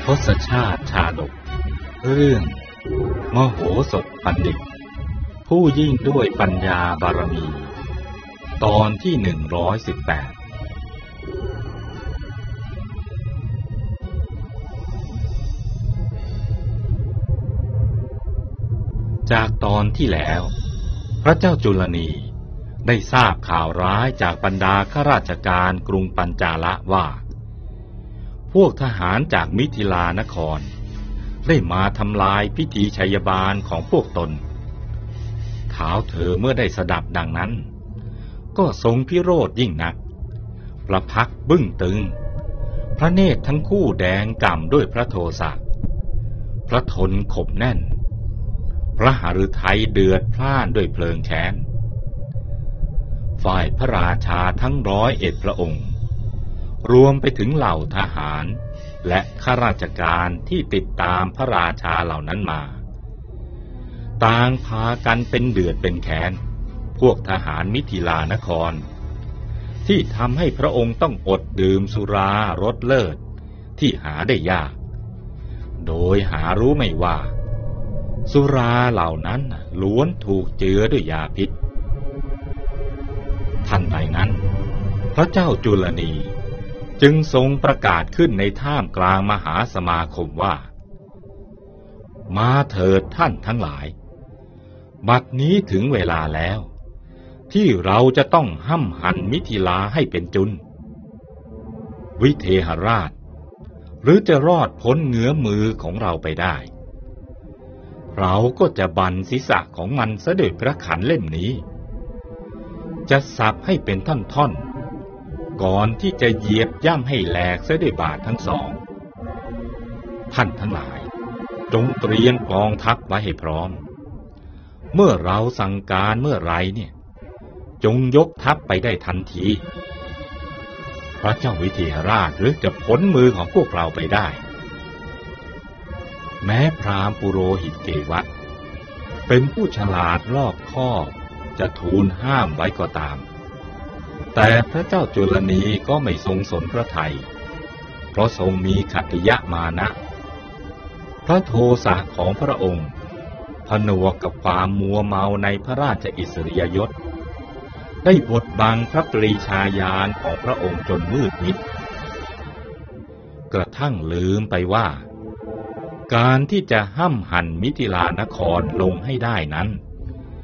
ศชาติชาดกเรื่องมโหสถบัณฑิตผู้ยิ่งด้วยปัญญาบารมีตอนที่118จากตอนที่แล้วพระเจ้าจุลนีได้ทราบข่าวร้ายจากบรรดาข้าราชการกรุงปัญจาละว่าพวกทหารจากมิถิลานครได้มาทำลายพิธีชัยบาลของพวกตนท้าวเธอเมื่อได้สดับดังนั้นก็ทรงพิโรธยิ่งนักประพักบึ้งตึงพระเนตรทั้งคู่แดงก่ำด้วยพระโทสะพระทนขบแน่นพระหฤทัยเดือดพล่านด้วยเพลิงแค้นฝ่ายพระราชาทั้ง101พระองค์รวมไปถึงเหล่าทหารและข้าราชการที่ติดตามพระราชาเหล่านั้นมาต่างพากันเป็นเดือดเป็นแค้นพวกทหารมิถิลานครที่ทำให้พระองค์ต้องอดดื่มสุรารสเลิศที่หาได้ยากโดยหารู้ไม่ว่าสุราเหล่านั้นล้วนถูกเจือด้วยยาพิษทันใดนั้นพระเจ้าจุลนีจึงทรงประกาศขึ้นในท่ามกลางมหาสมาคมว่ามาเถิดท่านทั้งหลายบัดนี้ถึงเวลาแล้วที่เราจะต้องห้ำหั่นมิถิลาให้เป็นจุนวิเทหราชหรือจะรอดพ้นเงื้อมือของเราไปได้เราก็จะบั่นศีรษะของมันซะด้วยพระขันเล่มนี้จะสับให้เป็นท่อนๆก่อนที่จะเหยียบย่ำให้แหลกซะด้วยบาททั้งสองท่านทั้งหลายจงเตรียมกองทัพไว้ให้พร้อมเมื่อเราสั่งการเมื่อไรเนี่ยจงยกทัพไปได้ทันทีพระเจ้าวิเทหราชหรือจะพ้นมือของพวกเราไปได้แม้พราหมณ์ปุโรหิตเกวัฏเป็นผู้ฉลาดรอบคอบจะทูลห้ามไว้ก็ตามแต่พระเจ้าจุลนีก็ไม่ทรงสนพระทัยเพราะทรงมีขัตติยมานะพระโทสะของพระองค์ผนวกกับความมัวเมาในพระราชอิสริยยศได้บดบังพระปรีชาญาณของพระองค์จนมืดมิดกระทั่งลืมไปว่าการที่จะห้ำหั่นมิถิลานครลงให้ได้นั้น